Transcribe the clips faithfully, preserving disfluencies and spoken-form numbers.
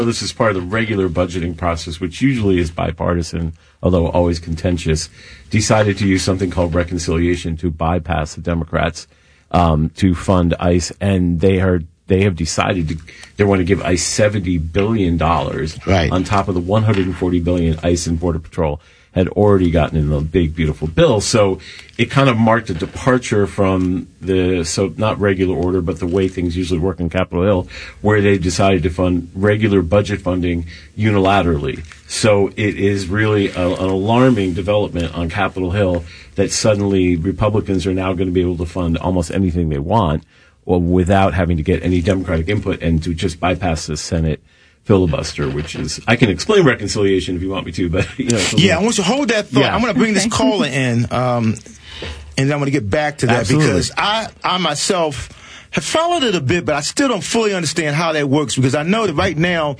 This is part of the regular budgeting process, which usually is bipartisan, although always contentious, decided to use something called reconciliation to bypass the Democrats um, to fund ICE, and they are they have decided to they want to give ICE seventy billion dollars right. on top of the one hundred forty billion dollars ICE and Border Patrol had already gotten in the big, beautiful bill. So it kind of marked a departure from the, so not regular order, but the way things usually work on Capitol Hill, where they decided to fund regular budget funding unilaterally. So it is really a, an alarming development on Capitol Hill that suddenly Republicans are now going to be able to fund almost anything they want, or without having to get any Democratic input and to just bypass the Senate filibuster, which is, I can explain reconciliation if you want me to, but, you know. Yeah, I want you to hold that thought. Yeah. I'm going to bring this caller in, um, and then I'm going to get back to that. Absolutely. Because I, I myself have followed it a bit, but I still don't fully understand how that works, because I know that right now,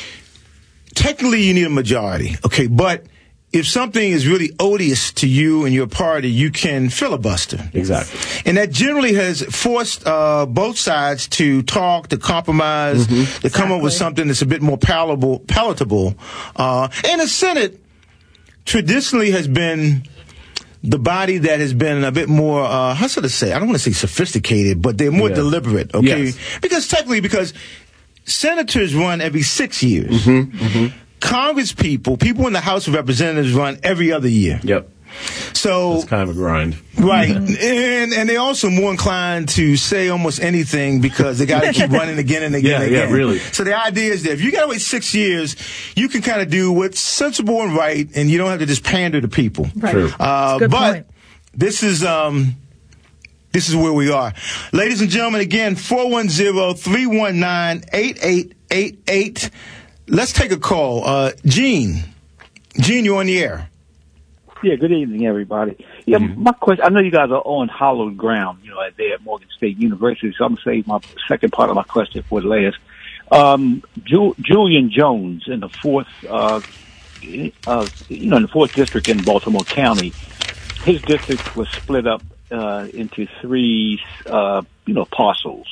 technically you need a majority, okay, but if something is really odious to you and your party, you can filibuster. Exactly. And that generally has forced uh, both sides to talk, to compromise, mm-hmm. to come exactly. up with something that's a bit more palatable. palatable. Uh, and the Senate traditionally has been the body that has been a bit more, uh, how should I say, I don't want to say sophisticated, but they're more yeah. deliberate, okay? Yes. Because technically, because senators run every six years. Mm-hmm. Mm-hmm. Congress people, people in the House of Representatives run every other year. Yep. So it's kind of a grind. Right. and and they're also more inclined to say almost anything because they got to keep running again and again yeah, and again. Yeah, really. So the idea is that if you got to wait six years, you can kind of do what's sensible and right, and you don't have to just pander to people. Right. True. Uh, good but point. this is um this is where we are. Ladies and gentlemen, again, four one zero, three one nine, eight eight eight eight. Let's take a call. Uh, Gene. Gene, you're on the air. Yeah, good evening, everybody. Yeah, mm-hmm. my question, I know you guys are on hallowed ground, you know, there at Morgan State University, so I'm going to save my second part of my question for the last. Um, Ju- Julian Jones in the fourth, uh, uh, you know, in the fourth district in Baltimore County, his district was split up, uh, into three, uh, you know, parcels.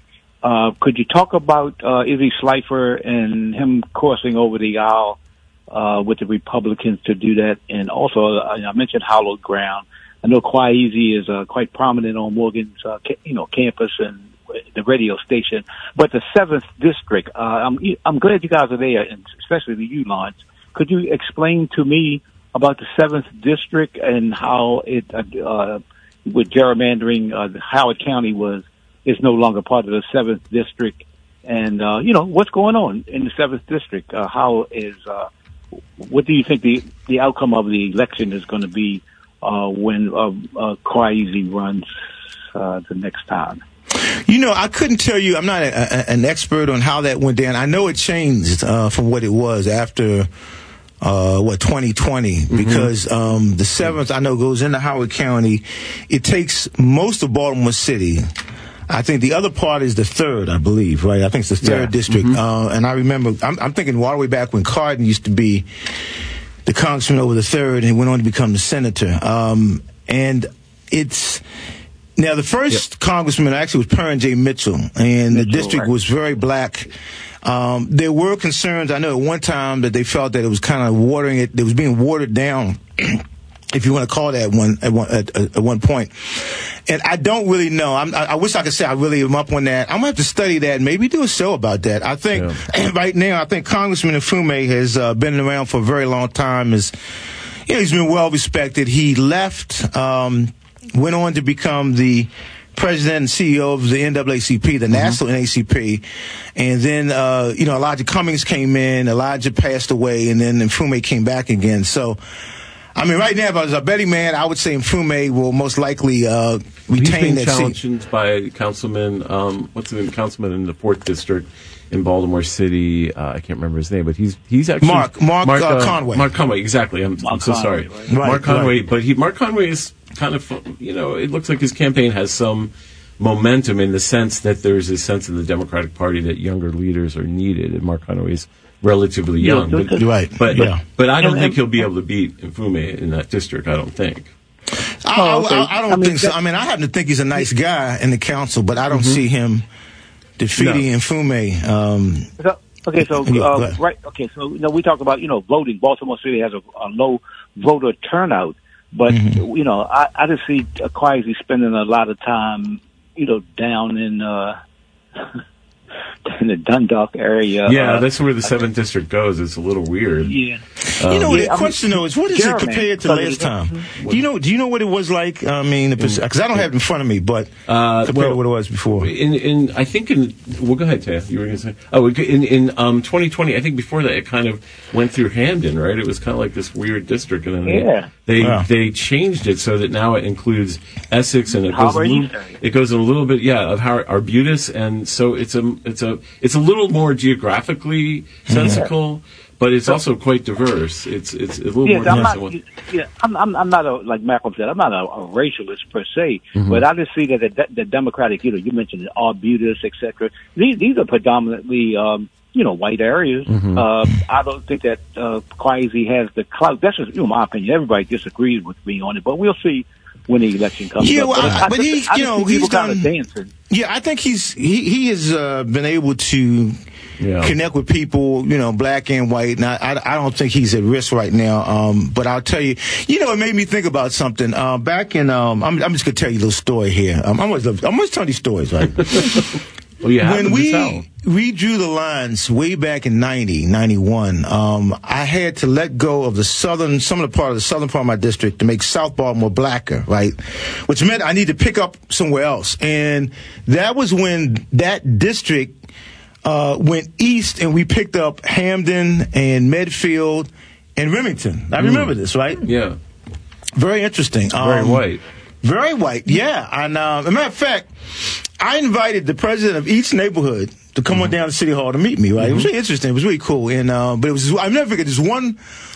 Uh, could you talk about, uh, Izzy Slifer and him crossing over the aisle, uh, with the Republicans to do that? And also, uh, I mentioned hallowed ground. I know Kwaizi is, uh, quite prominent on Morgan's, uh, ca- you know, campus and the radio station. But the seventh district, uh, I'm, I'm glad you guys are there, and especially you, Lawrence. Could you explain to me about the seventh district and how it, uh, with gerrymandering, uh, Howard County was, is no longer part of the seventh district, and uh, you know what's going on in the seventh district. Uh, how is uh, what do you think the the outcome of the election is going to be uh, when uh, uh, Kwaizi runs uh, the next time? You know, I couldn't tell you. I'm not a, a, an expert on how that went down. I know it changed uh, from what it was after. Uh, what, twenty twenty, mm-hmm. because, um, the seventh, I know, goes into Howard County. It takes most of Baltimore City. I think the other part is the third, I believe, right? I think it's the third yeah. district. Mm-hmm. Uh, and I remember, I'm, I'm thinking all the way back when Cardin used to be the congressman over the third and went on to become the senator. Um, and it's, now the first yep. congressman actually was Perrin J. Mitchell, and Mitchell, the district right. was very black. Um, there were concerns, I know at one time, that they felt that it was kind of watering it, it was being watered down, if you want to call that one at one, at, at one point. And I don't really know. I'm, I, I wish I could say I really am up on that. I'm going to have to study that and maybe do a show about that. I think yeah. right now, I think Congressman Mfume has uh, been around for a very long time. Is, you know, he's been well respected. He left, um, went on to become the president and C E O of the N double A C P, the mm-hmm. National N double A C P. And then, uh, you know, Elijah Cummings came in, Elijah passed away, and then Mfume came back again. So, I mean, right now, if I was a betting man, I would say Mfume will most likely uh, retain that seat. He's being challenged by Councilman, um, what's the name, Councilman in the fourth district in Baltimore City. Uh, I can't remember his name, but he's he's actually Mark Mark, Mark uh, Conway. Mark Conway, exactly. I'm, I'm so sorry, right? Right, Mark Conway. Right. But he Mark Conway is kind of, you know, it looks like his campaign has some momentum in the sense that there's a sense in the Democratic Party that younger leaders are needed, and Mark Conway's relatively young. Yeah, but, right. But, yeah. but, but I don't think he'll be able to beat Mfume in that district, I don't think. I, oh, okay. I, I don't I mean, think so. I mean, I happen to think he's a nice guy in the council, but I don't mm-hmm. see him defeating no. Mfume. Um, so, Okay, so Yeah, go uh, ahead. right. Okay, so you know we talk about you know voting. Baltimore City has a, a low voter turnout, but Mm-hmm. you know I, I just see uh, Kwesi spending a lot of time, you know, down in uh, in the Dundalk area. Yeah, uh, that's where the seventh district goes. It's a little weird. yeah. You know, Yeah, the I question mean, though is, what is it Jeremy, compared to so last the- time? Do you know? Do you know what it was like? I mean, because I don't have it in front of me, but Uh, compared well, to what it was before. In, in, I think in, well, go ahead, Taya. You were going to say, oh, in, in, um, twenty twenty, I think before that it kind of went through Hamden, right? It was kind of like this weird district, and then they, Yeah. they, Wow. they changed it so that now it includes Essex, and it goes, a Harbor little, East area. it goes in a little bit, yeah, of Har- Arbutus, and so it's a, it's a, it's a little more geographically sensical, but it's also quite diverse. It's, it's a little Yeah, more I'm diverse. not. than what- Yeah, I'm. I'm, I'm not a like Malcolm said. I'm not a, a racialist per se, Mm-hmm. but I just see that the, the Democratic. You know, you mentioned Arbutus, et cetera. These these are predominantly, um, you know, white areas. Mm-hmm. Uh, I don't think that uh, Kwesi has the clout. That's just you know my opinion. Everybody disagrees with me on it, but we'll see when the election comes Yeah, up. well, I- I, but just, he- I you just know, see people he's kind of done- dancing. Yeah, I think he's he he has uh, been able to Yeah. connect with people, you know, black and white. And I, I, I don't think he's at risk right now. Um, but I'll tell you, you know, it made me think about something. Uh, back in, um, I'm, I'm just gonna tell you a little story here. Um, I'm always I'm always telling these stories, right? Well, you have When them to tell. we redrew the lines way back in ninety, ninety-one, um, I had to let go of the southern, some of the part of the southern part of my district to make South Baltimore blacker, right? Which meant I need to pick up somewhere else. And that was when that district uh, went east and we picked up Hamden and Medfield and Remington. I remember this, right? Yeah. Very interesting. Very Um, white. Very white, yeah. And uh, as a matter of fact, I invited the president of each neighborhood to come on down to City Hall to meet me, right? It was really interesting. It was really cool. And uh, but it was, I've never forget, this one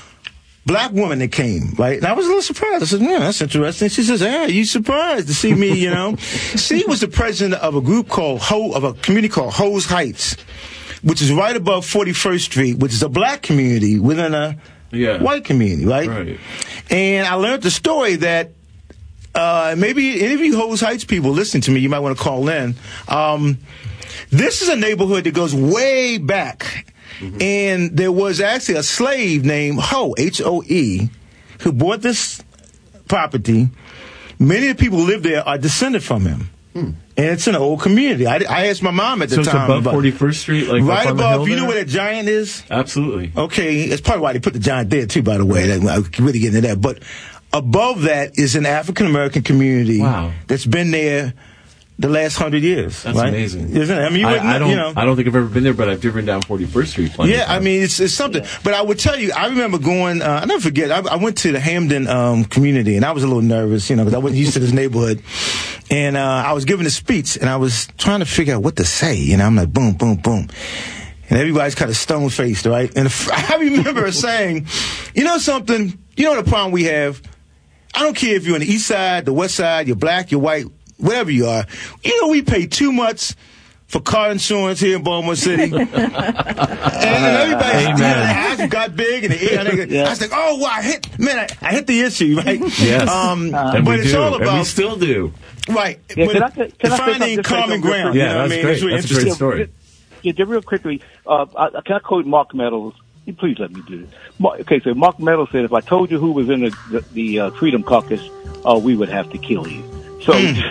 black woman that came, right? And I was a little surprised. I said, man, that's interesting. She says, yeah, you surprised to see me, you know? She was the president of a group called Ho, of a community called Hose Heights, which is right above forty-first Street, which is a black community within a Yeah. white community, right? Right. And I learned the story that uh, maybe any of you Hose Heights people listening to me, you might want to call in. Um, this is a neighborhood that goes way back. Mm-hmm. And there was actually a slave named Ho, H O E, who bought this property. Many of the people who live there are descended from him. Hmm. And it's an old community. I, I asked my mom at the So it's time. above about- forty-first Street, like right up on the above, hill you know there? where that giant is? Absolutely. Okay, that's probably why they put the giant there too, by the way. That, I could really get into that. But above that is an African American community Wow. that's been there the last hundred years. That's right? amazing. Isn't it? I mean, you, wouldn't- I, I don't. you know. I don't think I've ever been there, but I've driven down forty-first Street. Plenty of Yeah, I times. mean, it's, it's something. But I would tell you, I remember going, uh, I never forget, I, I went to the Hamden um, community, and I was a little nervous, you know, because I wasn't used to this neighborhood. And uh, I was giving a speech, and I was trying to figure out what to say. You know, I'm like, boom, boom, boom. And everybody's kind of stone-faced, right? And I remember saying, you know something? You know the problem we have? I don't care if you're on the east side, the west side, you're black, you're white, whatever you are. You know, we pay too much for car insurance here in Baltimore City. and, and everybody, you know, their eyes got big, and the ear, and they, Yeah. I was like, oh, wow, I hit, man, I, I hit the issue, right? Yes. Um, and but we it's do, all and we about, still do. right, Yeah, but can I say- can I say finding something- just say common something real ground. quick? You Yeah, know what I that's mean? great. It's really That's a great interesting. story. Yeah, just real quickly, uh, I, can I quote Mark Meadows? Please let me do this. Mark, okay, so Mark Meadows said, if I told you who was in the, the, the uh, Freedom Caucus, uh, we would have to kill you. So,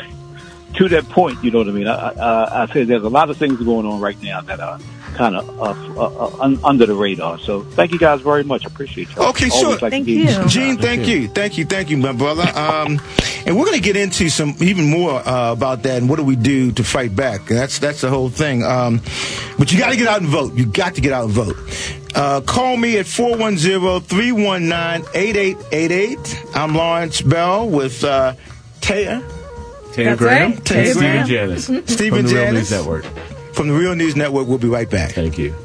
to that point, you know what I mean? I, I, I said there's a lot of things going on right now that are kind of uh, uh, uh, un, under the radar. So, thank you guys very much. I appreciate you. Okay, sure. Thank you. Gene, thank you. Thank you. Thank you, my brother. Um, and we're going to get into some even more uh, about that and what do we do to fight back. That's that's the whole thing. Um, but you got to get out and vote. You got to get out and vote. Uh, call me at four one zero, three one nine, eight eight eight eight. I'm Lawrence Bell with uh, Taya, Taylor That's Graham, right. and Taylor Stephen Graham. Janis Stephen from the Real Janis. News Network. from the Real News Network. We'll be right back. Thank you.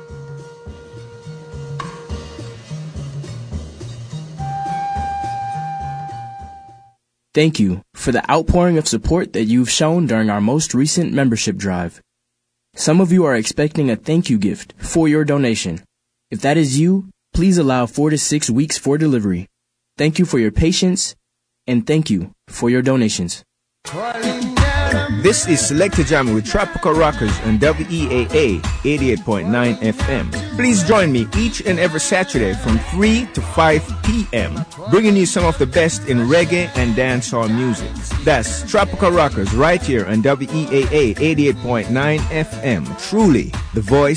Thank you for the outpouring of support that you've shown during our most recent membership drive. Some of you are expecting a thank you gift for your donation. If that is you, please allow four to six weeks for delivery. Thank you for your patience, and thank you for your donations. Twirling down This is Selector Jam with Tropical Rockers on W E A A eighty-eight point nine F M. Please join me each and every Saturday from three to five p.m. bringing you some of the best in reggae and dancehall music. That's Tropical Rockers right here on W E A A eighty-eight point nine F M. Truly, the voice